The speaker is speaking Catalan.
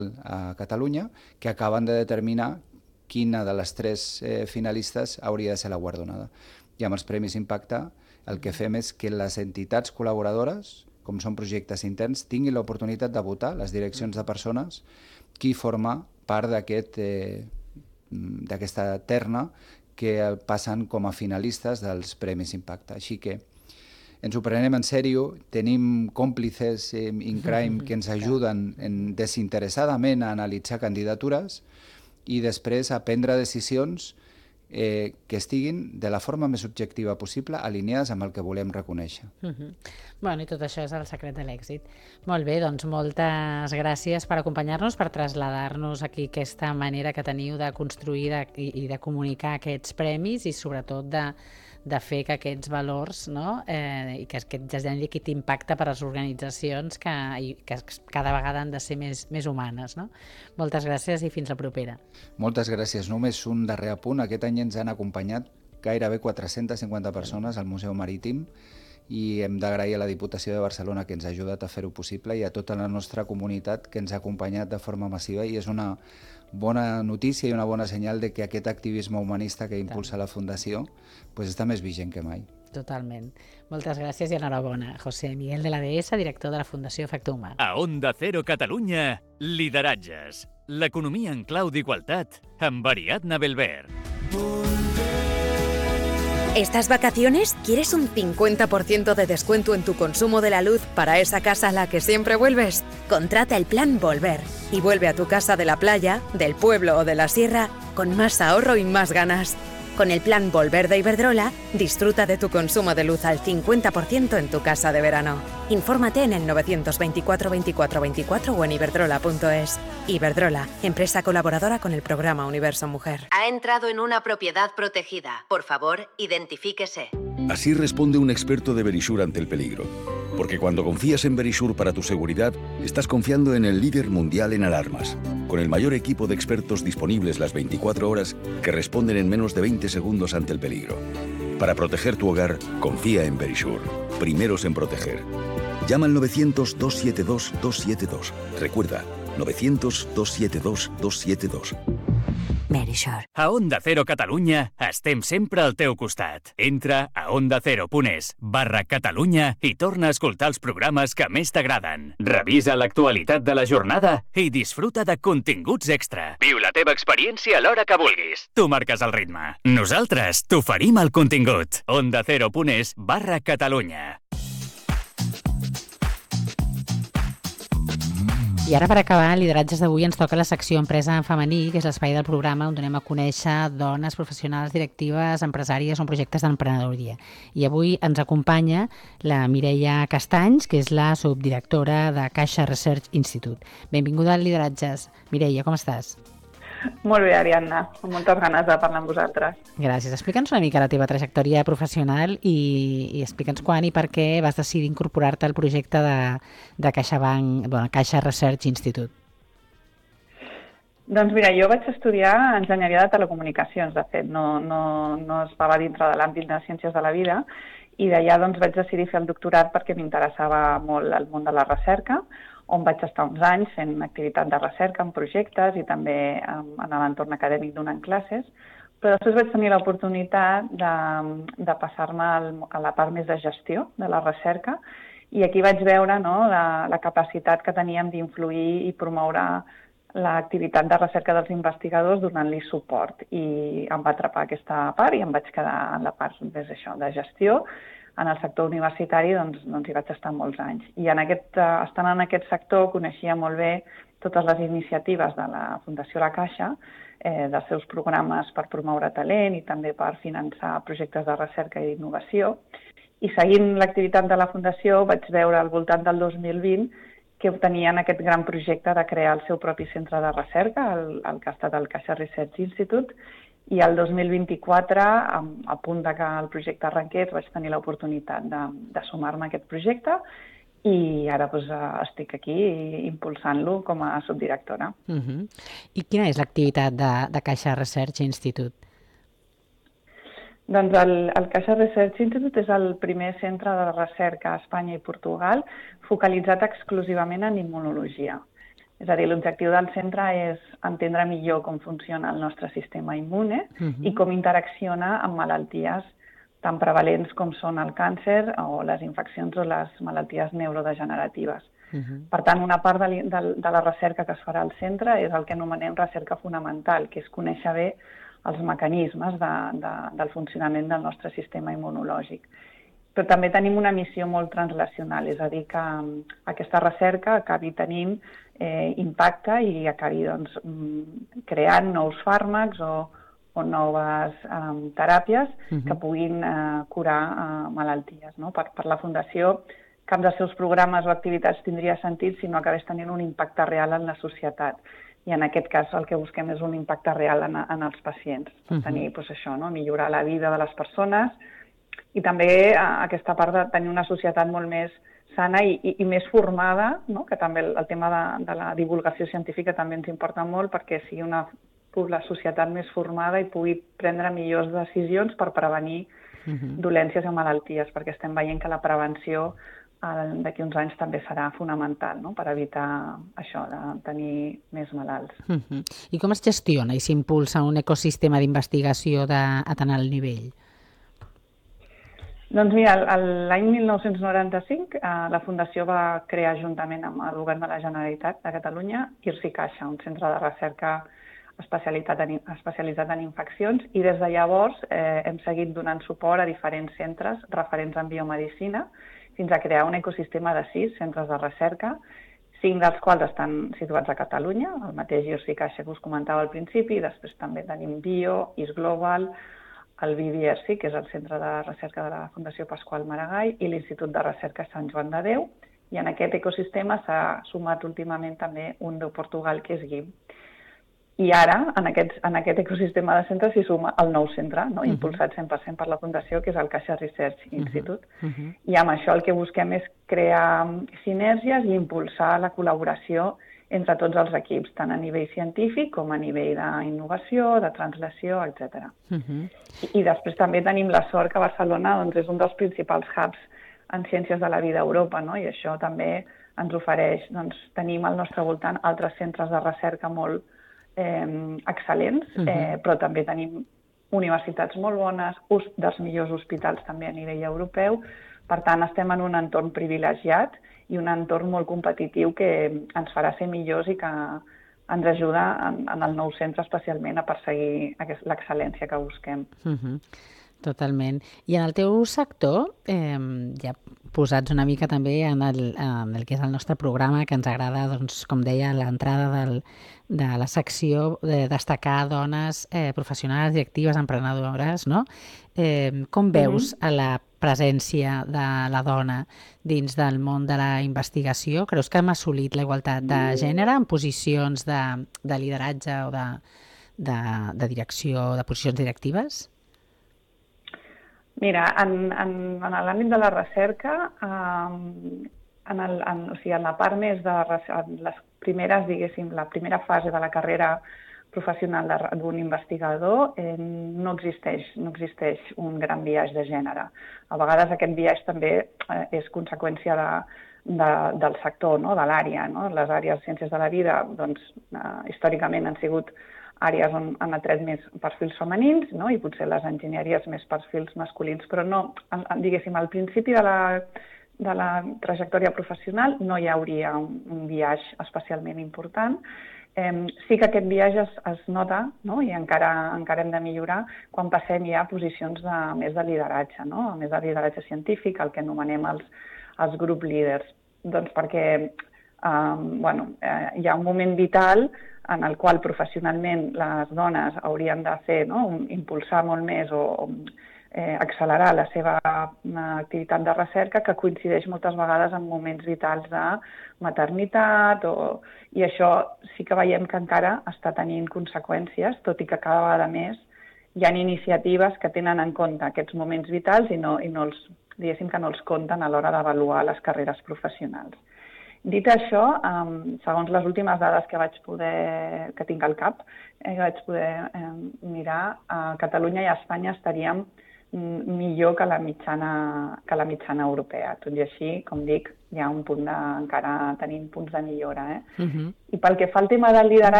a Catalunya, que acaben de determinar quina de les tres finalistes hauria de ser la guardonada. I amb els Premis Impacte el que fem és que les entitats col·laboradores, com són projectes interns, tinguin l'oportunitat de votar, les direccions de persones, qui forma part d'aquesta terna que passen com a finalistes dels Premis Impacte. Així que ens ho prenem en sèrio, tenim còmplices in crime que ens ajuden desinteressadament a analitzar candidatures i després a prendre decisions que estiguin de la forma més objectiva possible, alineades amb el que volem reconèixer. Bueno, i tot això és el secret de l'èxit. Molt bé, doncs moltes gràcies per acompanyar-nos, per traslladar-nos aquí aquesta manera que teniu de construir i de comunicar aquests premis i sobretot de fer que aquests valors, no? I que generi aquest impacte per a les organitzacions que cada vegada han de ser més humanes. No? Moltes gràcies i fins la propera. Moltes gràcies. Només un darrer apunt. Aquest any ens han acompanyat gairebé 450 persones al Museu Marítim i hem d'agrair a la Diputació de Barcelona que ens ha ajudat a fer-ho possible i a tota la nostra comunitat que ens ha acompanyat de forma massiva i és una bona notícia i una bona senyal de que aquest activisme humanista que impulsa la Fundació està més vigent que mai. Totalment. Moltes gràcies i enhorabona. José Miguel de la Dehesa, director de la Fundació Factor Humà. A Onda Cero Catalunya, lideratges. L'economia en clau d'igualtat amb Ariadna Belver. ¿Estas vacaciones quieres un 50% de descuento en tu consumo de la luz para esa casa a la que siempre vuelves? Contrata el plan Volver y vuelve a tu casa de la playa, del pueblo o de la sierra con más ahorro y más ganas. Con el plan Volver de Iberdrola, disfruta de tu consumo de luz al 50% en tu casa de verano. Infórmate en el 924 24 24 o en iberdrola.es. Iberdrola, empresa colaboradora con el programa Universo Mujer. Ha entrado en una propiedad protegida. Por favor, identifíquese. Así responde un experto de Verisure ante el peligro. Porque cuando confías en Verisure para tu seguridad, estás confiando en el líder mundial en alarmas, con el mayor equipo de expertos disponibles las 24 horas que responden en menos de 20 segundos ante el peligro. Para proteger tu hogar, confía en Verisure. Primeros en proteger. Llama al 900-272-272. Recuerda, 900-272-272. Verisure. A Onda Cero Catalunya estem sempre al teu costat. Entra a ondacero.es/Catalunya i torna a escoltar els programes que més t'agraden. Revisa l'actualitat de la jornada i disfruta de continguts extra. Viu la teva experiència a l'hora que vulguis. Tu marques el ritme. Nosaltres t'oferim el contingut. ondacero.es/Catalunya. I ara, per acabar, lideratges d'avui ens toca la secció Empresa en femení, que és l'espai del programa on donem a conèixer dones professionals, directives, empresàries o projectes d'emprenedoria. I avui ens acompanya la Mireia Castanys, que és la subdirectora de Caixa Research Institute. Benvinguda a Lideratges. Mireia, com estàs? Molt bé, Ariadna, amb moltes ganes de parlar amb vosaltres. Gràcies. Explica'ns una mica la teva trajectòria professional i explica'ns quan i per què vas decidir incorporar-te al projecte de CaixaBank, Caixa Research Institute. Doncs mira, jo vaig estudiar enginyeria de telecomunicacions, de fet, no estava dintre de l'àmbit de ciències de la vida i d'allà doncs, vaig decidir fer el doctorat perquè m'interessava molt el món de la recerca, on vaig estar uns anys fent activitat de recerca en projectes i també en l'entorn acadèmic donant classes, però després vaig tenir l'oportunitat de passar-me a la part més de gestió de la recerca i aquí vaig veure la capacitat que teníem d'influir i promoure l'activitat de recerca dels investigadors donant-li suport i em va atrapar aquesta part i em vaig quedar en la part de gestió. En el sector universitari doncs hi vaig estar molts anys. I estant en aquest sector coneixia molt bé totes les iniciatives de la Fundació La Caixa, dels seus programes per promoure talent i també per finançar projectes de recerca i d'innovació. I seguint l'activitat de la Fundació vaig veure al voltant del 2020 que tenien aquest gran projecte de crear el seu propi centre de recerca, el que ha estat el Caixa Research Institute, i el 2024, a punt que el projecte arrenqués, vaig tenir l'oportunitat de sumar-me a aquest projecte i ara estic aquí impulsant-lo com a subdirectora. I quina és l'activitat de Caixa Research Institute? Doncs el Caixa Research Institute és el primer centre de recerca a Espanya i Portugal focalitzat exclusivament en immunologia. És a dir, l'objectiu del centre és entendre millor com funciona el nostre sistema immune i com interacciona amb malalties tan prevalents com són el càncer o les infeccions o les malalties neurodegeneratives. Per tant, una part de la recerca que es farà al centre és el que anomenem recerca fonamental, que és conèixer bé els mecanismes del funcionament del nostre sistema immunològic. Però també tenim una missió molt translacional, és a dir, que aquesta recerca acabi tenint impacte i acabi creant nous fàrmacs o noves teràpies que puguin curar malalties. Per la Fundació, cap dels seus programes o activitats tindria sentit si no acabés tenint un impacte real en la societat. I en aquest cas el que busquem és un impacte real en els pacients. Tenir això, millorar la vida de les persones i també aquesta part de tenir una societat molt més sana i més formada, que també el tema de la divulgació científica també ens importa molt perquè sigui una societat més formada i pugui prendre millors decisions per prevenir dolències o malalties, perquè estem veient que la prevenció d'aquí uns anys també serà fonamental per evitar això, de tenir més malalts. I com es gestiona i s'impulsa un ecosistema d'investigació a tant alt nivell? Doncs mira, l'any 1995 la Fundació va crear juntament amb el Govern de la Generalitat de Catalunya IRSI-CAIXA, un centre de recerca especialitzat en infeccions, i des de llavors hem seguit donant suport a diferents centres referents en biomedicina fins a crear un ecosistema de 6 centres de recerca, 5 dels quals estan situats a Catalunya, el mateix IRSI-CAIXA que us comentava al principi, i després també tenim Bio, ISGlobal, el BBRC, que és el Centre de Recerca de la Fundació Pasqual Maragall, i l'Institut de Recerca Sant Joan de Déu, i en aquest ecosistema s'ha sumat últimament també un de Portugal, que és GIM. I ara, en aquest ecosistema de centres, s'hi suma el nou centre, impulsat 100% per la Fundació, que és el Caixa Research Institute. I amb això el que busquem és crear sinergies i impulsar la col·laboració entre tots els equips, tant a nivell científic com a nivell d'innovació, de translació, etc. I després també tenim la sort que Barcelona és un dels principals hubs en ciències de la vida a Europa, i això també ens ofereix, tenim al nostre voltant altres centres de recerca molt excel·lents, però també tenim universitats molt bones, dels millors hospitals també a nivell europeu. Per tant, estem en un entorn privilegiat i un entorn molt competitiu que ens farà ser millors i que ens ajuda en el nou centre especialment a perseguir l'excel·lència que busquem. Totalment. I en el teu sector, ja posats una mica també en el que és el nostre programa, que ens agrada, com deia, l'entrada de la secció de destacar dones professionals, directives, emprenedores, no? Com veus la presència de la dona dins del món de la investigació? Creus que hem assolit la igualtat de gènere en posicions de lideratge o de direcció, de posicions directives? Mira, en l'àmbit de la recerca, en la part més de les primeres, diguéssim, la primera fase de la carrera professional d'un investigador, no existeix un gran biaix de gènere. A vegades aquest biaix també és conseqüència del sector, de l'àrea. Les àrees de ciències de la vida, històricament han sigut àrees on han atret més perfils femenins, i potser les enginyeries més perfils masculins, però no, diguéssim, al principi de la trajectòria professional no hi hauria un biaix especialment important. Sí que aquest biaix es nota, i encara hem de millorar quan passem ja a posicions més de lideratge, més de lideratge científic, el que anomenem els group leaders. Doncs perquè hi ha un moment vital en el qual professionalment les dones haurien de impulsar molt més o accelerar la seva activitat de recerca, que coincideix moltes vegades en moments vitals de maternitat, i això sí que veiem que encara està tenint conseqüències, tot i que cada vegada més hi ha iniciatives que tenen en compte aquests moments vitals i diguéssim que no els compten a l'hora d'avaluar les carreres professionals. Dit això, segons les últimes dades que tinc al cap, que vaig poder mirar, a Catalunya i a Espanya estaríem millor que la mitjana europea. Tot i així, com dic, hi ha un punt encara tenim punts de millora. I pel que fa al tema del lideratge,